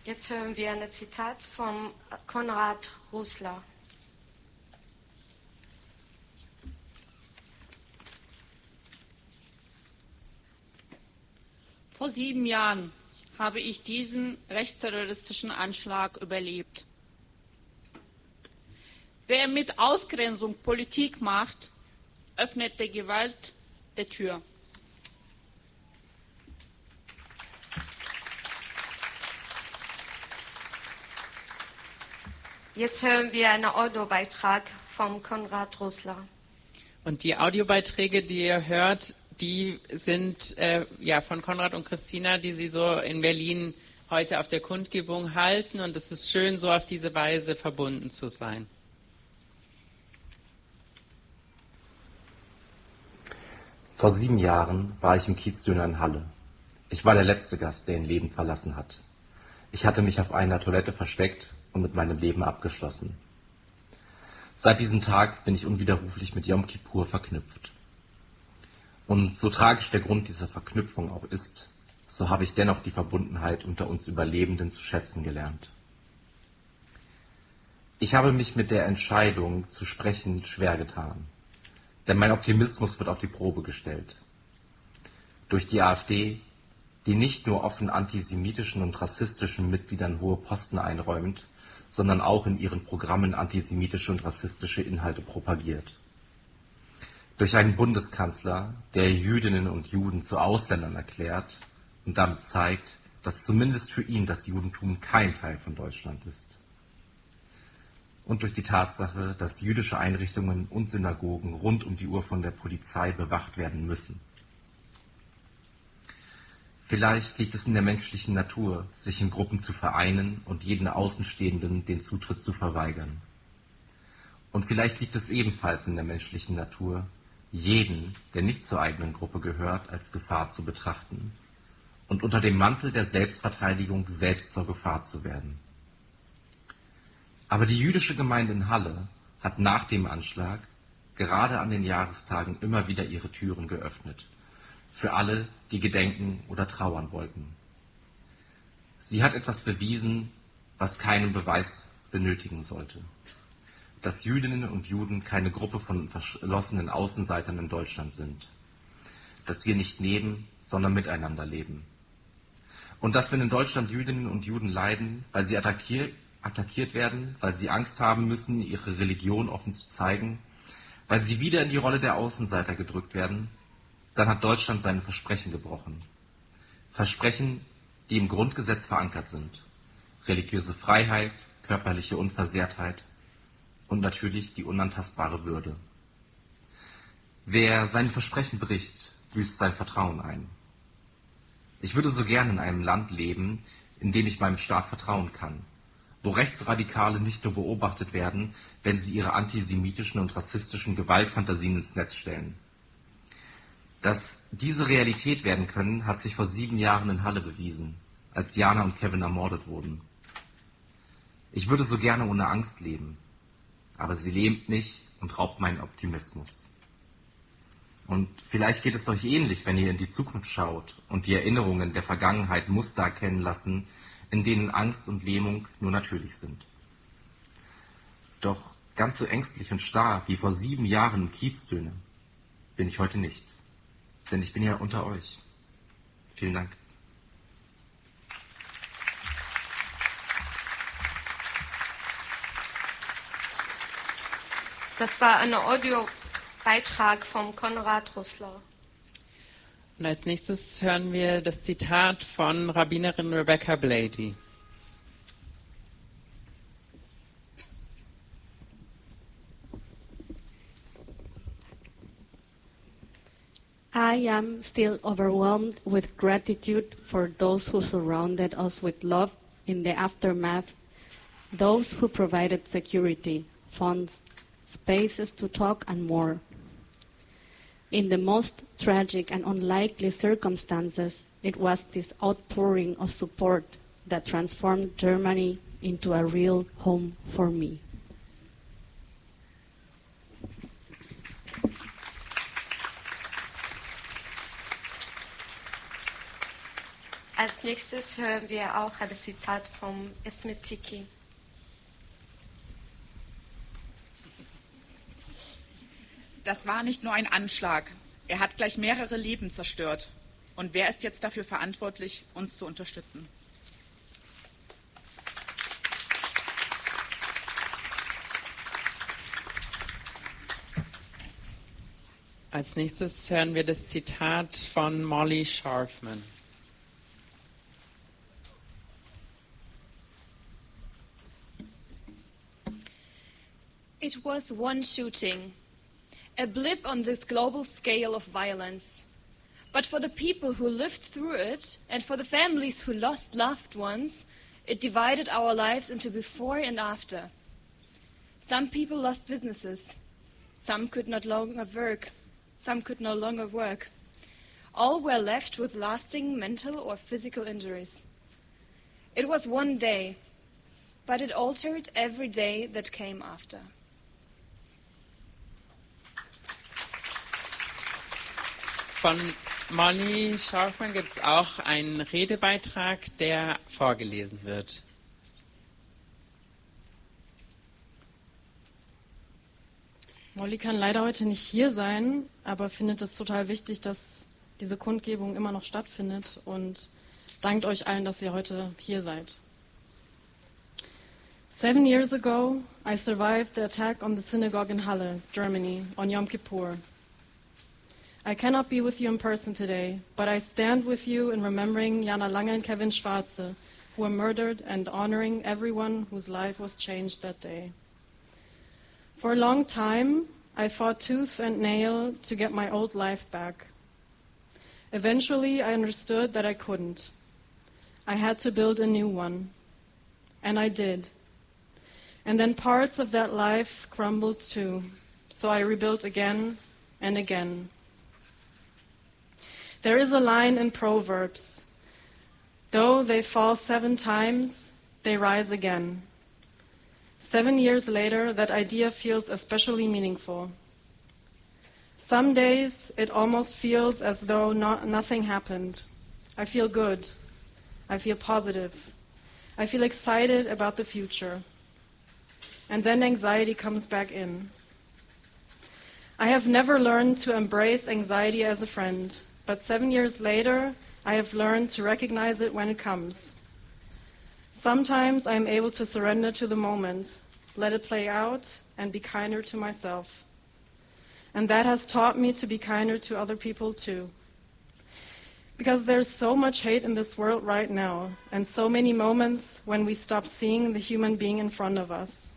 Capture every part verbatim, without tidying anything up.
Jetzt hören wir ein Zitat von Konrad Rosler. Vor sieben Jahren habe ich diesen rechtsterroristischen Anschlag überlebt. Wer mit Ausgrenzung Politik macht, öffnet der Gewalt die Tür. Jetzt hören wir einen Audiobeitrag von Konrad Rosler. Und die Audiobeiträge, die ihr hört, die sind äh, ja von Konrad und Christina, die sie so in Berlin heute auf der Kundgebung halten. Und es ist schön, so auf diese Weise verbunden zu sein. Vor sieben Jahren war ich im Kiezdöner in Halle. Ich war der letzte Gast, der ihn lebend verlassen hat. Ich hatte mich auf einer Toilette versteckt und mit meinem Leben abgeschlossen. Seit diesem Tag bin ich unwiderruflich mit Yom Kippur verknüpft. Und so tragisch der Grund dieser Verknüpfung auch ist, so habe ich dennoch die Verbundenheit unter uns Überlebenden zu schätzen gelernt. Ich habe mich mit der Entscheidung zu sprechen schwer getan, denn mein Optimismus wird auf die Probe gestellt. Durch die AfD, die nicht nur offen antisemitischen und rassistischen Mitgliedern hohe Posten einräumt, sondern auch in ihren Programmen antisemitische und rassistische Inhalte propagiert. Durch einen Bundeskanzler, der Jüdinnen und Juden zu Ausländern erklärt und damit zeigt, dass zumindest für ihn das Judentum kein Teil von Deutschland ist. Und durch die Tatsache, dass jüdische Einrichtungen und Synagogen rund um die Uhr von der Polizei bewacht werden müssen. Vielleicht liegt es in der menschlichen Natur, sich in Gruppen zu vereinen und jeden Außenstehenden den Zutritt zu verweigern. Und vielleicht liegt es ebenfalls in der menschlichen Natur, jeden, der nicht zur eigenen Gruppe gehört, als Gefahr zu betrachten und unter dem Mantel der Selbstverteidigung selbst zur Gefahr zu werden. Aber die jüdische Gemeinde in Halle hat nach dem Anschlag gerade an den Jahrestagen immer wieder ihre Türen geöffnet. Für alle, die gedenken oder trauern wollten. Sie hat etwas bewiesen, was keinen Beweis benötigen sollte. Dass Jüdinnen und Juden keine Gruppe von verschlossenen Außenseitern in Deutschland sind. Dass wir nicht neben, sondern miteinander leben. Und dass, wenn in Deutschland Jüdinnen und Juden leiden, weil sie attackiert, attackiert werden, weil sie Angst haben müssen, ihre Religion offen zu zeigen, weil sie wieder in die Rolle der Außenseiter gedrückt werden, dann hat Deutschland seine Versprechen gebrochen. Versprechen, die im Grundgesetz verankert sind. Religiöse Freiheit, körperliche Unversehrtheit und natürlich die unantastbare Würde. Wer seine Versprechen bricht, büßt sein Vertrauen ein. Ich würde so gern in einem Land leben, in dem ich meinem Staat vertrauen kann, wo Rechtsradikale nicht nur beobachtet werden, wenn sie ihre antisemitischen und rassistischen Gewaltfantasien ins Netz stellen. Dass diese Realität werden können, hat sich vor sieben Jahren in Halle bewiesen, als Jana und Kevin ermordet wurden. Ich würde so gerne ohne Angst leben, aber sie lähmt mich und raubt meinen Optimismus. Und vielleicht geht es euch ähnlich, wenn ihr in die Zukunft schaut und die Erinnerungen der Vergangenheit Muster erkennen lassen, in denen Angst und Lähmung nur natürlich sind. Doch ganz so ängstlich und starr wie vor sieben Jahren im Kiezdöner bin ich heute nicht. Denn ich bin ja unter euch. Vielen Dank. Das war ein Audiobeitrag von Konrad Rosler. Und als nächstes hören wir das Zitat von Rabbinerin Rebecca Blady. I am still overwhelmed with gratitude for those who surrounded us with love in the aftermath, those who provided security, funds, spaces to talk, and more. In the most tragic and unlikely circumstances, it was this outpouring of support that transformed Germany into a real home for me. Als Als nächstes hören wir auch ein Zitat von Esme Tiki. Das war nicht nur ein Anschlag. Er hat gleich mehrere Leben zerstört. Und wer ist jetzt dafür verantwortlich, uns zu unterstützen? Als nächstes hören wir das Zitat von Molly Sharfman. It was one shooting, a blip on this global scale of violence. But for the people who lived through it and for the families who lost loved ones, it divided our lives into before and after. Some people lost businesses. Some could not longer work. Some could no longer work. All were left with lasting mental or physical injuries. It was one day, but it altered every day that came after. Von Molly Sharfman gibt es auch einen Redebeitrag, der vorgelesen wird. Molly kann leider heute nicht hier sein, aber findet es total wichtig, dass diese Kundgebung immer noch stattfindet und dankt euch allen, dass ihr heute hier seid. Seven years ago, I survived the attack on the synagogue in Halle, Germany, on Yom Kippur. I cannot be with you in person today, but I stand with you in remembering Jana Lange and Kevin Schwarze, who were murdered, and honoring everyone whose life was changed that day. For a long time, I fought tooth and nail to get my old life back. Eventually, I understood that I couldn't. I had to build a new one. And I did. And then parts of that life crumbled too, so I rebuilt again and again. There is a line in Proverbs, though they fall seven times, they rise again. Seven years later, that idea feels especially meaningful. Some days, it almost feels as though not, nothing happened. I feel good. I feel positive. I feel excited about the future. And then anxiety comes back in. I have never learned to embrace anxiety as a friend, but seven years later, I have learned to recognize it when it comes. Sometimes I am able to surrender to the moment, let it play out, and be kinder to myself. And that has taught me to be kinder to other people too. Because there's so much hate in this world right now, and so many moments when we stop seeing the human being in front of us.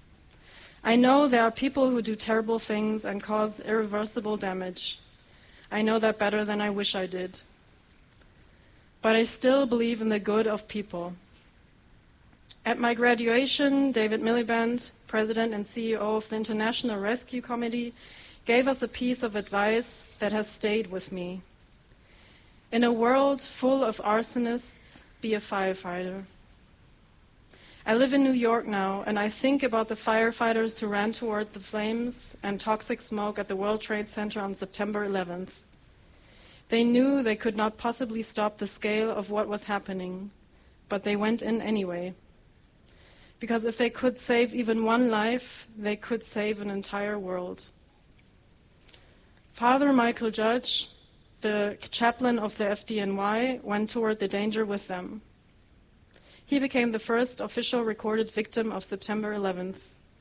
I know there are people who do terrible things and cause irreversible damage. I know that better than I wish I did. But I still believe in the good of people. At my graduation, David Miliband, President and C E O of the International Rescue Committee, gave us a piece of advice that has stayed with me. In a world full of arsonists, be a firefighter. I live in New York now, and I think about the firefighters who ran toward the flames and toxic smoke at the World Trade Center on September eleventh. They knew they could not possibly stop the scale of what was happening, but they went in anyway. Because if they could save even one life, they could save an entire world. Father Michael Judge, the chaplain of the F D N Y, went toward the danger with them. He became the first official recorded victim of September eleventh.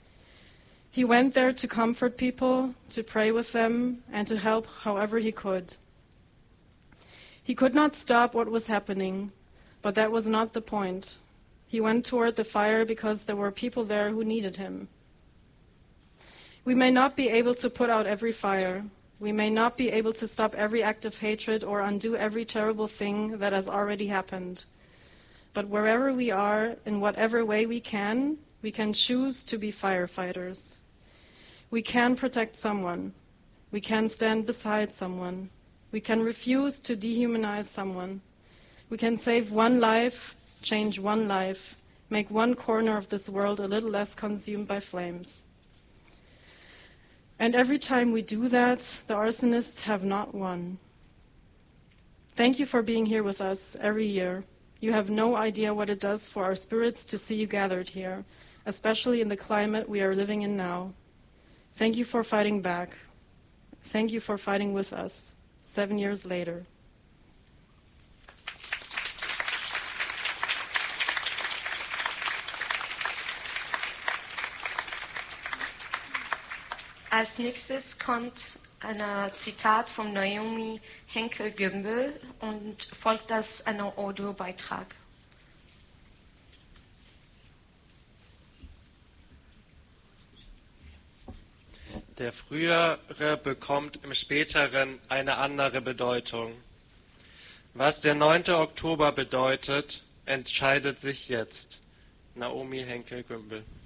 He went there to comfort people, to pray with them, and to help however he could. He could not stop what was happening, but that was not the point. He went toward the fire because there were people there who needed him. We may not be able to put out every fire. We may not be able to stop every act of hatred or undo every terrible thing that has already happened. But wherever we are, in whatever way we can, we can choose to be firefighters. We can protect someone. We can stand beside someone. We can refuse to dehumanize someone. We can save one life, change one life, make one corner of this world a little less consumed by flames. And every time we do that, the arsonists have not won. Thank you for being here with us every year. You have no idea what it does for our spirits to see you gathered here, especially in the climate we are living in now. Thank you for fighting back. Thank you for fighting with us, seven years later. Als nächstes kommt ein Zitat von Naomi Henkel-Gümbel und folgt das ein Audiobeitrag. Der Frühere bekommt im Späteren eine andere Bedeutung. Was der neunte Oktober bedeutet, entscheidet sich jetzt. Naomi Henkel-Gümbel.